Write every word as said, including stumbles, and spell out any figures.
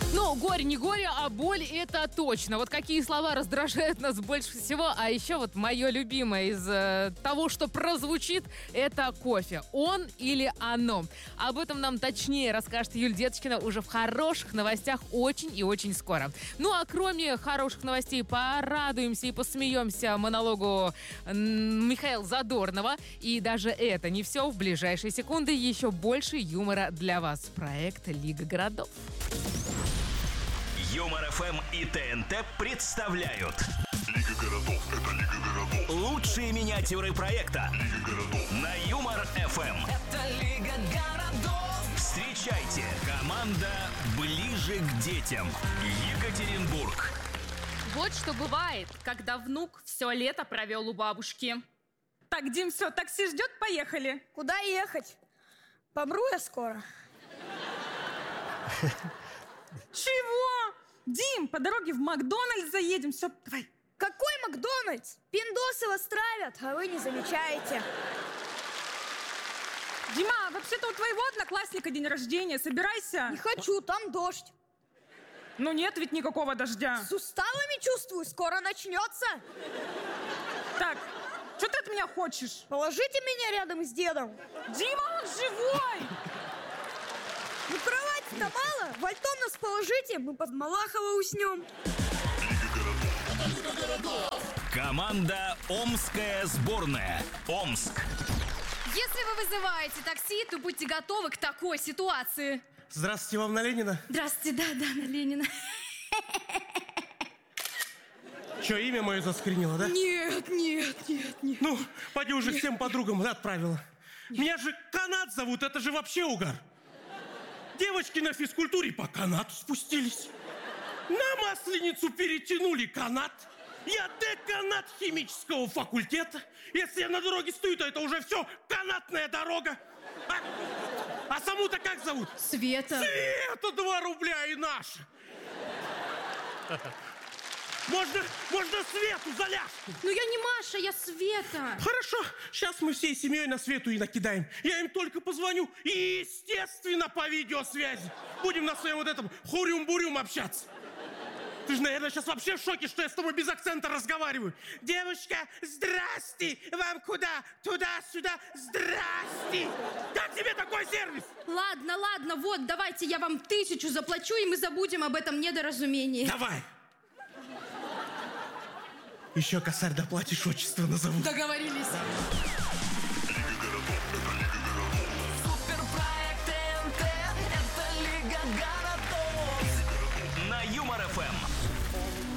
Ну, горе не горе, а боль — это точно. Вот какие слова раздражают нас больше всего. А еще вот мое любимое из э, того, что прозвучит, это кофе. Он или оно? Об этом нам точнее расскажет Юль Деточкина уже в хороших новостях очень и очень скоро. Ну, а кроме хороших новостей, порадуемся и посмеемся монологу Михаила Задорнова. И даже это не все. В ближайшие секунды еще больше юмора для вас. Проект «Лига городов». Юмор эф эм и ТНТ представляют Лига городов, это Лига городов. лучшие миниатюры проекта Лига городов. на Юмор эф эм. Это Лига городов. Встречайте, команда «Ближе к детям». Екатеринбург. Вот что бывает, когда внук все лето провел у бабушки. Так, Дим, все, такси ждет, поехали. Куда ехать? Помру я скоро. Чего? Дим, по дороге в Макдональдс заедем, все, давай. Какой Макдональдс? Пиндосы вас травят, а вы не замечаете. Дима, вообще-то у твоего одноклассника день рождения, собирайся. Не хочу, там дождь. Ну нет ведь никакого дождя. Суставами чувствую, скоро начнется. Так, что ты от меня хочешь? Положите меня рядом с дедом. Дима, он живой! Ну кровати-то мало, в альтом нас положите, мы под Малахова уснем. Лига городов. Команда «Омская сборная». Омск. Если вы вызываете такси, то будьте готовы к такой ситуации. Здравствуйте, вам на Ленина? Здравствуйте, да, да, на Ленина. Че, имя мое заскринило, да? Нет, нет, нет, нет. Ну, поди уже всем подругам отправила. Меня же Канат зовут, это же вообще угар. Девочки на физкультуре по канату спустились. На Масленицу перетянули канат. Я деканат химического факультета. Если я на дороге стою, то это уже все канатная дорога. А, а саму-то как зовут? Света. Света, два рубля и наша. Можно, можно Свету за ляжку. Ну я не Маша, я Света. Хорошо, сейчас мы всей семьей на Свету и накидаем. Я им только позвоню и, естественно, по видеосвязи. Будем на своем вот этом хурюм-бурюм общаться. Ты же, наверное, сейчас вообще в шоке, что я с тобой без акцента разговариваю. Девушка, здрасте. Вам куда? Туда-сюда. Здрасте. Как тебе такой сервис? Ладно, ладно, вот, давайте я вам тысячу заплачу, и мы забудем об этом недоразумении. Давай. Еще косарь доплатишь, отчество назову. Договорились. Лига городов, это Лига городов. Суперпроект ТНТ. Это Лига городов.